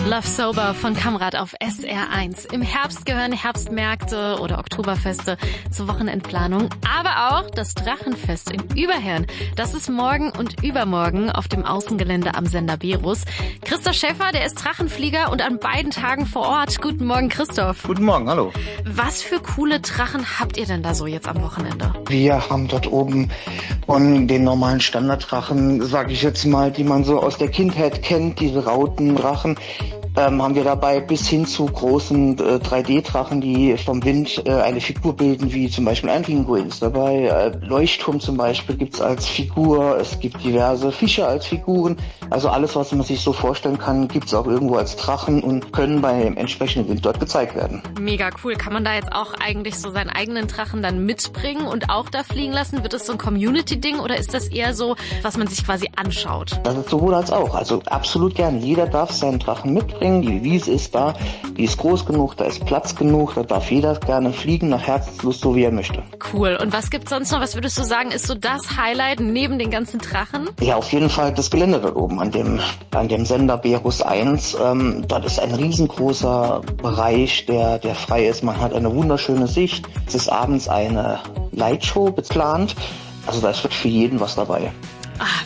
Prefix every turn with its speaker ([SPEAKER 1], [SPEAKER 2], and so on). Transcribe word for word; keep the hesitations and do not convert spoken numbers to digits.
[SPEAKER 1] Love Sober von Kamrat auf S R eins. Im Herbst gehören Herbstmärkte oder Oktoberfeste zur Wochenendplanung. Aber auch das Drachenfest in Überherrn. Das ist morgen und übermorgen auf dem Außengelände am Sender Berus. Christoph Schäffer, der ist Drachenflieger und an beiden Tagen vor Ort. Guten Morgen, Christoph.
[SPEAKER 2] Guten Morgen, hallo.
[SPEAKER 1] Was für coole Drachen habt ihr denn da so jetzt am Wochenende?
[SPEAKER 2] Wir haben dort oben von den normalen Standarddrachen, sage ich jetzt mal, die man so aus der Kindheit kennt, diese Rautendrachen, ähm, haben wir dabei bis hin zu großen äh, drei D-Drachen, die vom Wind äh, eine Figur bilden, wie zum Beispiel ein Pinguin ist dabei. Äh, Leuchtturm zum Beispiel gibt's als Figur, es gibt diverse Fische als Figuren. Also alles, was man sich so vorstellen kann, gibt's auch irgendwo als Drachen und können beim entsprechenden Wind dort gezeigt werden.
[SPEAKER 1] Mega cool. Kann man da jetzt auch eigentlich so seinen eigenen Drachen dann mitbringen und auch da fliegen lassen? Wird das so ein Community-Ding oder ist das eher so, was man sich quasi anschaut?
[SPEAKER 2] Das ist sowohl als auch. Also absolut gern. Jeder darf seinen Drachen mitbringen. Die Wiese ist da, die ist groß genug, da ist Platz genug, da darf jeder gerne fliegen nach Herzenslust, so wie er möchte.
[SPEAKER 1] Cool. Und was gibt's sonst noch? Was würdest du sagen, ist so das Highlight neben den ganzen Drachen?
[SPEAKER 2] Ja, auf jeden Fall das Gelände dort oben an dem, an dem Sender Berus eins. Ähm, dort ist ein riesengroßer Bereich, der, der frei ist. Man hat eine wunderschöne Sicht. Es ist abends eine Lightshow geplant. Also da ist für jeden was dabei.
[SPEAKER 1] Ah,